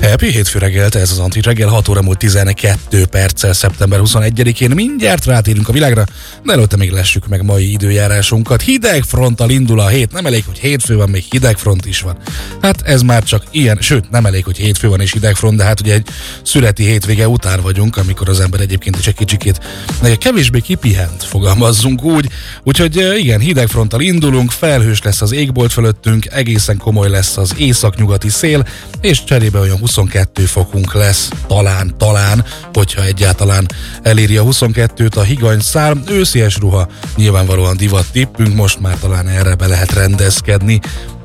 Happy hétfő reggelt, ez az Antit reggel, 6 óra múlt 12 perccel szeptember 21-én. Mindjárt rátérünk a világra, de előtte még lessük meg mai időjárásunkat. Hideg fronttal indul a hét, nem elég, hogy hétfő van, még hideg front is van. Hát ez már csak ilyen, sőt nem elég, hogy hétfő van és hideg front, de hát ugye egy születi hétvége után vagyunk, amikor az ember egyébként is egy kicsikét kevésbé kipihent, fogalmazzunk úgy. Úgyhogy igen, hideg fronttal indulunk, felhős lesz az égbolt fölöttünk, egészen komoly lesz az északnyugati szél, és cserébe olyan 22 fokunk lesz, talán, hogyha egyáltalán eléri a 22-t a higanyszár. Őszies ruha nyilvánvalóan divat tippünk, most már talán erre be lehet rendezkedni.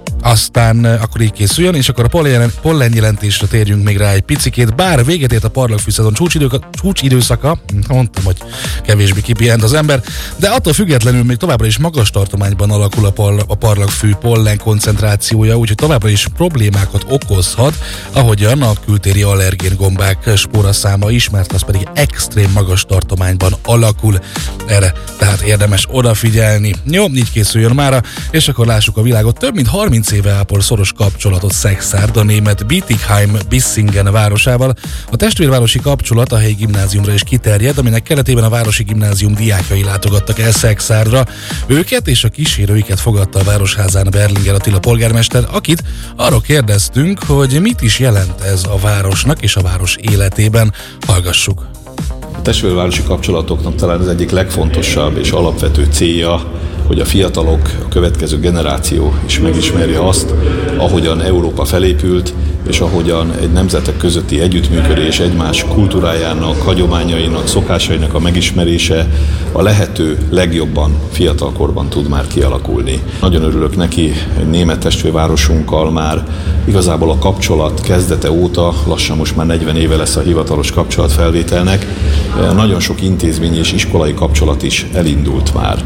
Aztán akkor így készüljön, és akkor a pollenjelentésre térjünk még rá egy picikét, bár véget ért a parlagfűszezon csúcsidőszaka, mondtam, hogy kevésbé kipihent az ember, de attól függetlenül még továbbra is magas tartományban alakul a parlagfű pollen koncentrációja, úgyhogy továbbra is problémákat okozhat, ahogyan a kültéri allergén gombák spóraszáma is, mert az pedig extrém magas tartományban alakul. Erre tehát érdemes odafigyelni. Jó, így készüljön mára, és akkor lássuk a világot. Több mint 30 éve ápol szoros kapcsolatot Szexárd a német Bietigheim-Bissingen városával. A testvérvárosi kapcsolat a helyi gimnáziumra is kiterjed, aminek keretében a városi gimnázium diákjai látogattak el Szexárdra. Őket és a kísérőiket fogadta a városházán Berlinger Attila polgármester, akit arról kérdeztünk, hogy mit is jelent ez a városnak és a város életében. Hallgassuk! A testvérvárosi kapcsolatoknak talán az egyik legfontosabb és alapvető célja, hogy a fiatalok, a következő generáció is megismerje azt, ahogyan Európa felépült, és ahogyan egy nemzetek közötti együttműködés, egymás kultúrájának, hagyományainak, szokásainak a megismerése a lehető legjobban fiatalkorban tud már kialakulni. Nagyon örülök neki, egy német testvérvárosunkkal már igazából a kapcsolat kezdete óta, lassan most már 40 éve lesz a hivatalos kapcsolatfelvételnek, nagyon sok intézményi és iskolai kapcsolat is elindult már.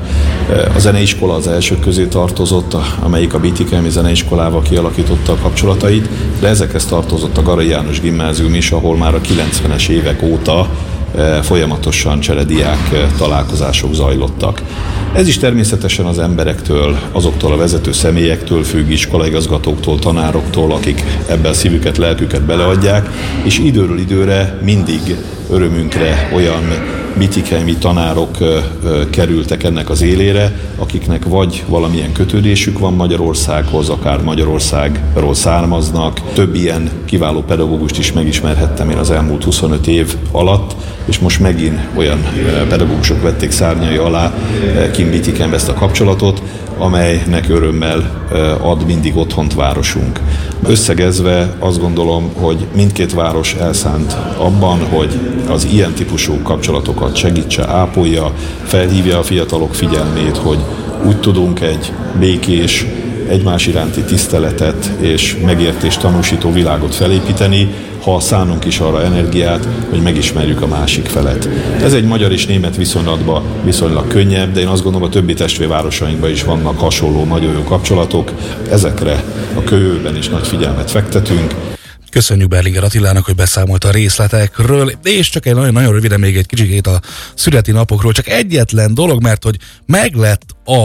A zeneiskola az elsők közé tartozott, amelyik a Bietigheimi zeneiskolával kialakította a kapcsolatait, de ezekhez tartozott a Garai János Gimnázium is, ahol már a 90-es évek óta folyamatosan cserediák találkozások zajlottak. Ez is természetesen az emberektől, azoktól a vezető személyektől függ, iskolaigazgatóktól, tanároktól, akik ebben a szívüket, lelküket beleadják, és időről időre mindig örömünkre olyan bietigheimi tanárok kerültek ennek az élére, akiknek vagy valamilyen kötődésük van Magyarországhoz, akár Magyarországról származnak. Több ilyen kiváló pedagógust is megismerhettem én az elmúlt 25 év alatt, és most megint olyan pedagógusok vették szárnyai alá kint Bietigheimbe ezt a kapcsolatot, amelynek örömmel ad mindig otthont városunk. Összegezve azt gondolom, hogy mindkét város elszánt abban, hogy az ilyen típusú kapcsolatokat segítse, ápolja, felhívja a fiatalok figyelmét, hogy úgy tudunk egy békés, egymás iránti tiszteletet és megértést tanúsító világot felépíteni, ha szánunk is arra energiát, hogy megismerjük a másik felet. Ez egy magyar és német viszonylatban viszonylag könnyebb, de én azt gondolom, a többi testvérvárosainkban is vannak hasonló nagyon jó kapcsolatok. Ezekre a jövőben is nagy figyelmet fektetünk. Köszönjük Berlinger Attilának, hogy beszámolt a részletekről, és csak egy nagyon röviden még egy kicsikét a születi napokról, csak egyetlen dolog, mert hogy meglett a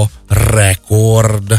rekord.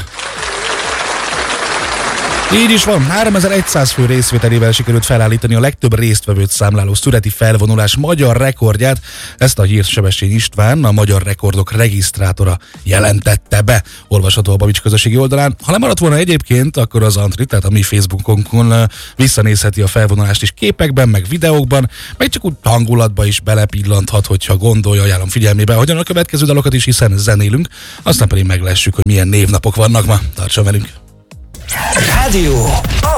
Így is van, 3100 fő részvételével sikerült felállítani a legtöbb résztvevőt számláló születi felvonulás magyar rekordját. Ezt a hírt Sebestyén István, a Magyar Rekordok regisztrátora jelentette be, olvasható a Babics közösségi oldalán. Ha lemaradt volna egyébként, akkor az Antrit, tehát a mi Facebookunkon visszanézheti a felvonulást is képekben, meg videókban, meg csak úgy hangulatba is belepillanthat, hogyha gondolja, ajánlom figyelmébe, hogyan a következő dalokat is, hiszen zenélünk, aztán pedig meglessük, hogy milyen névnapok vannak ma. Tartson velünk! Rádió